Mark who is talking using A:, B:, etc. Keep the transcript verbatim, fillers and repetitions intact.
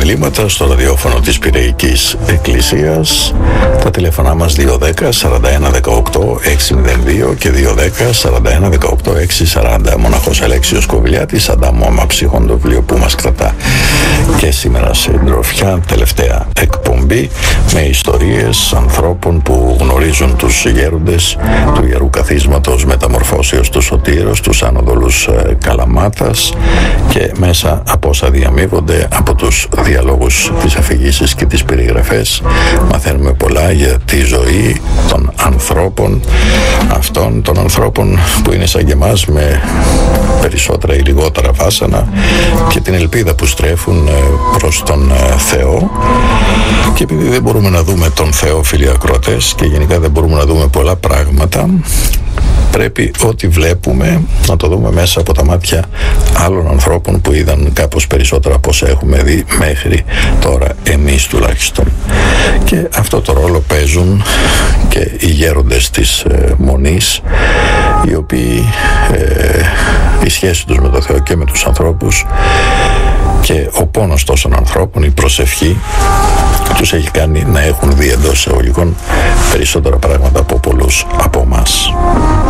A: μηνύματα στο ραδιόφωνο της Πειραιικής Εκκλησίας. Τα τηλέφωνά μας δύο ένα μηδέν σαράντα ένα δεκαοκτώ έξι μηδέν δύο και δύο ένα μηδέν σαράντα ένα δεκαοκτώ έξι σαράντα. Μοναχός Αλέξιος Κοβιλιάτης, Αντάμωμα ψυχών, το βιβλίο που μας κρατά και σήμερα σε ντροφιά, τελευταία εκπομπή με ιστορίες ανθρώπων που γνωρίζουν τους γέροντες του Ιερού Καθίσματος Μεταμορφώσεως του Σωτήρος, τους άνοδολους Καλαμάτας, και μέσα από όσα διαμείβονται από τους διαλόγους, τις αφηγήσεις και τις περιγραφές μαθαίνουμε πολλά για τη ζωή των ανθρώπων, αυτών των ανθρώπων που είναι σαν και εμάς, με περισσότερα ή λιγότερα βάσανα, και την ελπίδα που στρέφουν προς τον Θεό. Και επειδή δεν μπορούμε να δούμε τον Θεό, φίλοι ακροατές, και γενικά δεν μπορούμε να δούμε πολλά πράγματα, πρέπει ό,τι βλέπουμε να το δούμε μέσα από τα μάτια άλλων ανθρώπων που είδαν κάπως περισσότερα από όσα έχουμε δει μέχρι τώρα εμείς τουλάχιστον. Και αυτό το ρόλο παίζουν και οι γέροντες της ε, Μονής, οι οποίοι ε, η σχέση τους με το Θεό και με τους ανθρώπους και ο πόνος τόσων ανθρώπων, η προσευχή, τους έχει κάνει να έχουν δει εντός εισαγωγικών περισσότερα πράγματα από πολλούς από εμάς.